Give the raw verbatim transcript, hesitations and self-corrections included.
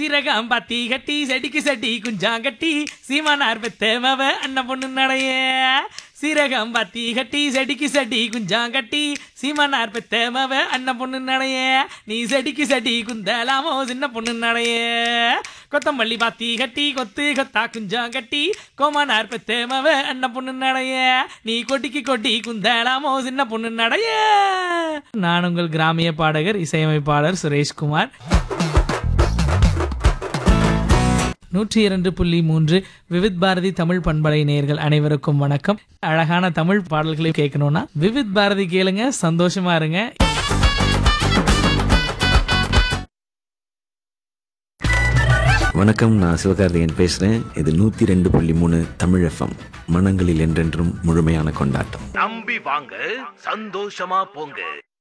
சீரகம் பாத்தி கட்டி செடிக்கு செடி குஞ்சாங்கட்டி சீமானார் பெத்தேமவ அண்ணன் பொண்ணு நடைய. சீரகம் பாத்தி கட்டி செடிக்கு செடி குஞ்சாங்கட்டி சீமானார் பெத்தேமவ அண்ணன் பொண்ணு நடைய. நீ செடிக்கு செடி குந்தலாமோ சின்ன பொண்ணு நடைய. கொத்தமல்லி பாத்தி கட்டி கொத்து கொத்தா குஞ்சாங்கட்டி கோமானார் பெத்தேமவ அண்ணன் பொண்ணு நடைய. நீ கொட்டிக்கு கொட்டி குந்தலாமோ சின்ன பொண்ணு நடைய. நான் உங்கள் கிராமிய பாடகர் இசையமைப்பாளர் சுரேஷ்குமார். நூற்றி இரண்டு புள்ளி மூன்று விவித் பாரதி தமிழ் பண்பலை நேயர்கள் அனைவருக்கும் வணக்கம். அழகான தமிழ் பாடல்களை கேட்கணும்னா விவித் பாரதி கேளுங்க, சந்தோஷமா இருங்க. வணக்கம், நான் சிவகார்த்திகேயன் பேசுறேன். இது நூத்தி ரெண்டு புள்ளி மூணு தமிழ் எஃப்எம். மனங்களில் என்றென்றும் முழுமையான கொண்டாட்டம். நம்பி வாங்க, சந்தோஷமா போங்க.